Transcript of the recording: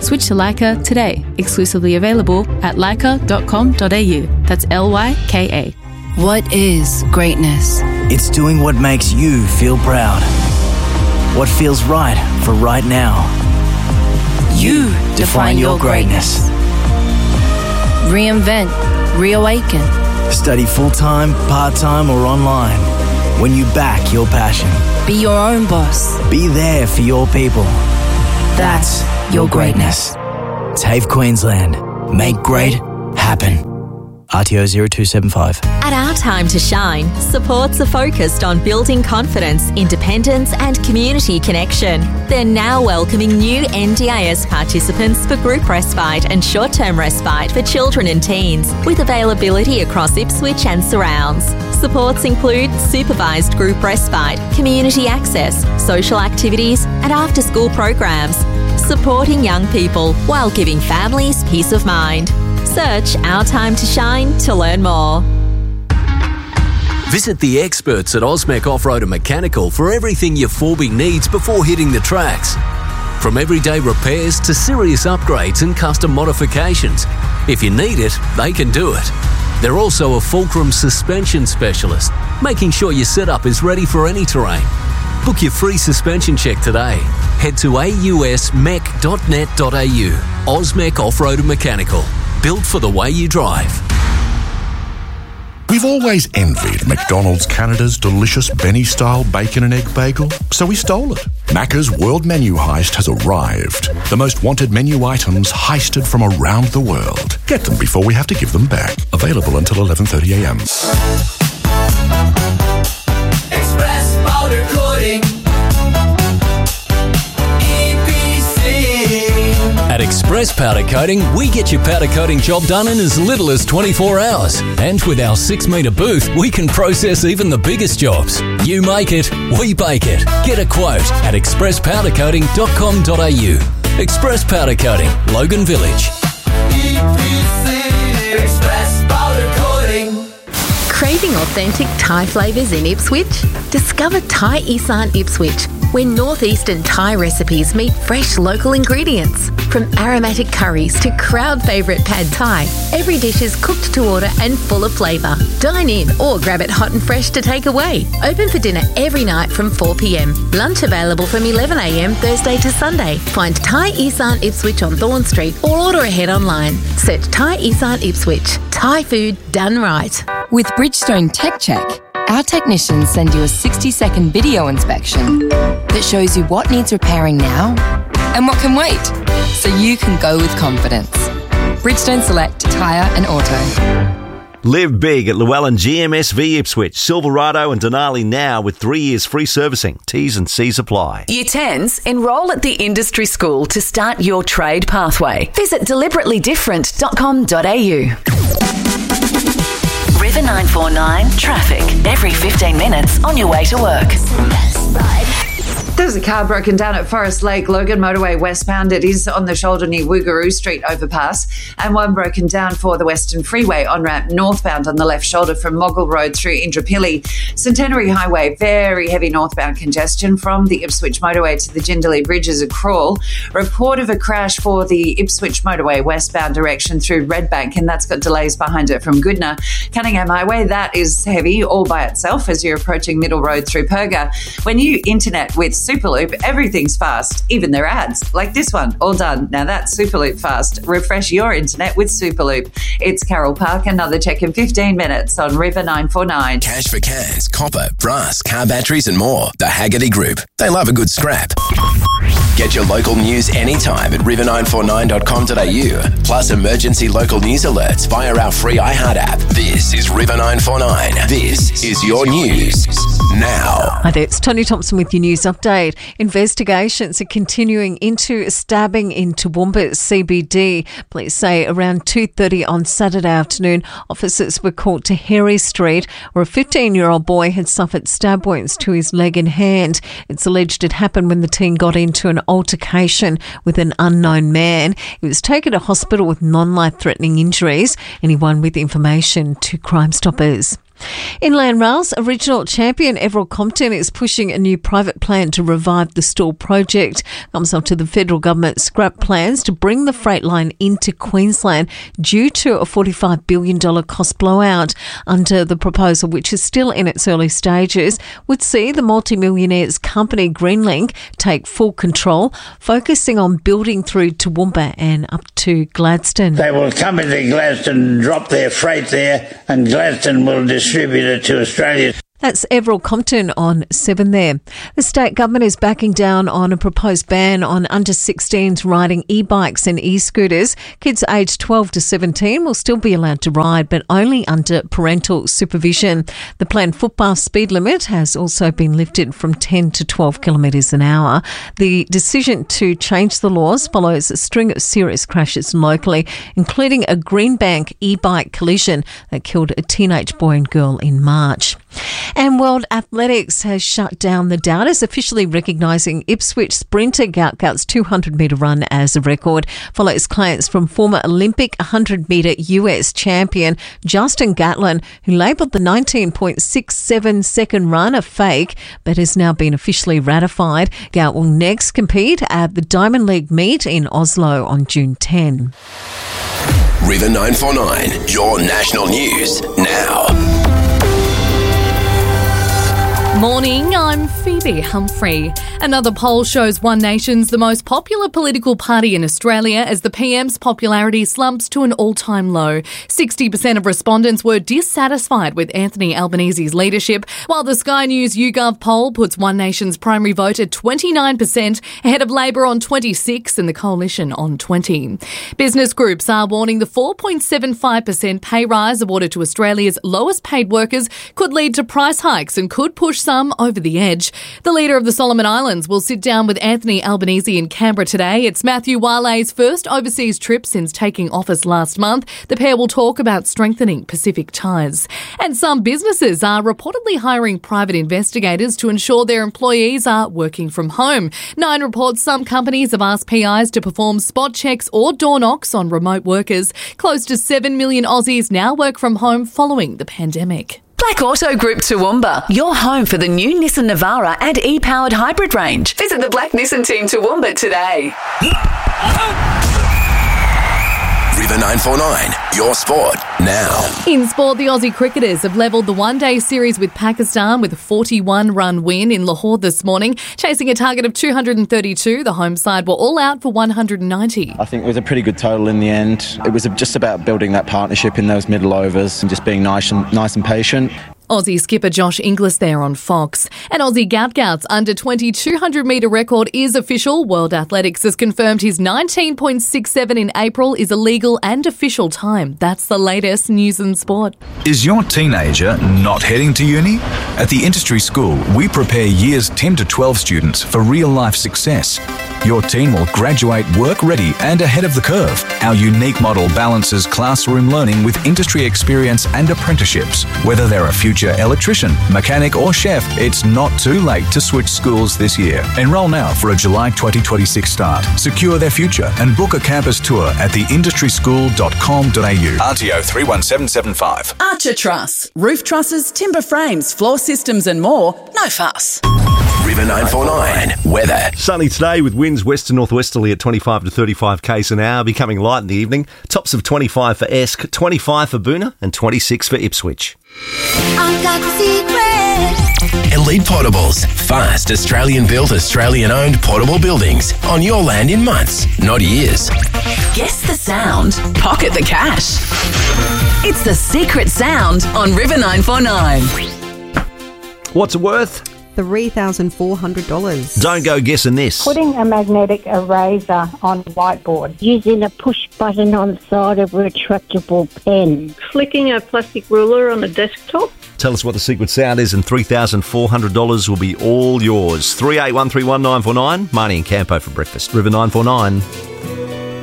Switch to Leica today. Exclusively available at leica.com.au. That's LYKA. What is greatness? It's doing what makes you feel proud. What feels right for right now. You define your greatness. Reinvent. Reawaken. Study full-time, part-time or online. When you back your passion. Be your own boss. Be there for your people. That's your greatness. TAFE Queensland. Make great happen. RTO 0275. At Our Time to Shine, supports are focused on building confidence, independence and community connection. They're now welcoming new NDIS participants for group respite and short-term respite for children and teens, with availability across Ipswich and surrounds. Supports include supervised group respite, community access, social activities and after-school programs, supporting young people while giving families peace of mind. Search Our Time to Shine to learn more. Visit the experts at Osmec Off-Road and Mechanical for everything your 4B needs before hitting the tracks. From everyday repairs to serious upgrades and custom modifications. If you need it, they can do it. They're also a Fulcrum suspension specialist, making sure your setup is ready for any terrain. Book your free suspension check today. Head to ausmec.net.au. Osmec Off-Road and Mechanical. Built for the way you drive. We've always envied McDonald's Canada's delicious Benny-style bacon and egg bagel, so we stole it. Macca's World Menu Heist has arrived. The most wanted menu items heisted from around the world. Get them before we have to give them back. Available until 11:30am. Express Powder Coating. At Express Powder Coating, we get your powder coating job done in as little as 24 hours. And with our 6-metre booth, we can process even the biggest jobs. You make it, we bake it. Get a quote at expresspowdercoating.com.au. Express Powder Coating, Logan Village. Express Powder Coating. Craving authentic Thai flavours in Ipswich? Discover Thai Isan Ipswich, where northeastern Thai recipes meet fresh local ingredients. From aromatic curries to crowd favourite pad Thai, every dish is cooked to order and full of flavour. Dine in or grab it hot and fresh to take away. Open for dinner every night from 4pm. Lunch available from 11am Thursday to Sunday. Find Thai Isan Ipswich on Thorn Street or order ahead online. Search Thai Isan Ipswich. Thai food done right. With Bridgestone Tech Check, our technicians send you a 60-second video inspection that shows you what needs repairing now and what can wait, so you can go with confidence. Bridgestone Select Tyre and Auto. Live big at Llewellyn GMSV Ipswich, Silverado and Denali now with 3 years free servicing. T's and C's apply. Year 10s, enrol at the industry school to start your trade pathway. Visit deliberately-different.com.au. River 949 traffic every 15 minutes on your way to work. There's a car broken down at Forest Lake, Logan Motorway westbound. It is on the shoulder near Woogaroo Street overpass, and one broken down for the Western Freeway on-ramp northbound on the left shoulder from Moggle Road through Indooroopilly. Centenary Highway, very heavy northbound congestion from the Ipswich Motorway to the Jindalee Bridge as a crawl. Report of a crash for the Ipswich Motorway westbound direction through Redbank, and that's got delays behind it from Goodna. Cunningham Highway, that is heavy all by itself as you're approaching Middle Road through Perga. When you internet with Superloop, everything's fast, even their ads, like this one, all done. Now that's Superloop fast. Refresh your internet with Superloop. It's Carol Park, another check in 15 minutes on River 949. Cash for cans, copper, brass, car batteries and more. The Haggerty Group. They love a good scrap. Get your local news anytime at river949.com.au. Plus emergency local news alerts via our free iHeart app. This is River 949. This is your news now. Hi there, it's Tony Thompson with your news update. Investigations are continuing into a stabbing in Toowoomba CBD. Police say around 2:30 on Saturday afternoon, officers were called to Harry Street, where a 15-year-old boy had suffered stab wounds to his leg and hand. It's alleged it happened when the teen got into an altercation with an unknown man. He was taken to hospital with non-life-threatening injuries. Anyone with information to Crime Stoppers. Inland Rail's original champion Everald Compton is pushing a new private plan to revive the Stawell project. Comes after the federal government scrapped plans to bring the freight line into Queensland due to a $45 billion cost blowout. Under the proposal, which is still in its early stages, would see the multimillionaire's company Greenlink take full control, focusing on building through Toowoomba and up to Gladstone. They will come into Gladstone and drop their freight there, and Gladstone will distribute it to Australia. That's Everald Compton on 7 there. The state government is backing down on a proposed ban on under-16s riding e-bikes and e-scooters. Kids aged 12 to 17 will still be allowed to ride, but only under parental supervision. The planned footpath speed limit has also been lifted from 10 to 12 kilometres an hour. The decision to change the laws follows a string of serious crashes locally, including a Greenbank e-bike collision that killed a teenage boy and girl in March. And World Athletics has shut down the Doubters, officially recognising Ipswich sprinter Gout's 200-metre run as a record. Follows claims from former Olympic 100-metre US champion Justin Gatlin, who labelled the 19.67 second run a fake, but has now been officially ratified. Gout will next compete at the Diamond League meet in Oslo on June 10. River 949, your national news now. Morning, I'm Phoebe Humphrey. Another poll shows One Nation's the most popular political party in Australia as the PM's popularity slumps to an all-time low. 60% of respondents were dissatisfied with Anthony Albanese's leadership, while the Sky News YouGov poll puts One Nation's primary vote at 29%, ahead of Labor on 26% and the Coalition on 20%. Business groups are warning the 4.75% pay rise awarded to Australia's lowest paid workers could lead to price hikes and could push some over the edge. The leader of the Solomon Islands will sit down with Anthony Albanese in Canberra today. It's Matthew Wale's first overseas trip since taking office last month. The pair will talk about strengthening Pacific ties. And some businesses are reportedly hiring private investigators to ensure their employees are working from home. Nine reports some companies have asked PIs to perform spot checks or door knocks on remote workers. Close to 7 million Aussies now work from home following the pandemic. Black Auto Group Toowoomba, your home for the new Nissan Navara and e-powered hybrid range. Visit the Black Nissan team Toowoomba today. River 949, your sport now. In sport, the Aussie cricketers have levelled the one-day series with Pakistan with a 41-run win in Lahore this morning. Chasing a target of 232, the home side were all out for 190. I think it was a pretty good total in the end. It was just about building that partnership in those middle overs and just being nice and patient. Aussie skipper Josh Inglis there on Fox. And Aussie Gout's under 20 200-metre record is official. World Athletics has confirmed his 19.67 in April is a legal and official time. That's the latest news and sport. Is your teenager not heading to uni? At the Industry School, we prepare years 10 to 12 students for real-life success. Your teen will graduate work-ready and ahead of the curve. Our unique model balances classroom learning with industry experience and apprenticeships. Whether they're a future electrician, mechanic or chef, it's not too late to switch schools this year. Enroll now for a July 2026 start. Secure their future and book a campus tour at theindustryschool.com.au. RTO 31775. Archer Truss. Roof trusses, timber frames, floor systems and more. No fuss. River 949 weather. Sunny today with winds west to northwesterly at 25 to 35 k's an hour, becoming light in the evening. Tops of 25 for Esk, 25 for Boonah and 26 for Ipswich. I've got the secret. Elite Portables. Fast, Australian-built, Australian-owned portable buildings on your land in months, not years. Guess the sound. Pocket the cash. It's the secret sound on River 949. What's it worth? $3,400. Don't go guessing this. Putting a magnetic eraser on a whiteboard. Using a push button on the side of a retractable pen. Flicking a plastic ruler on a desktop. Tell us what the secret sound is and $3,400 will be all yours. 38131949. Marnie and Campo for breakfast. River 949.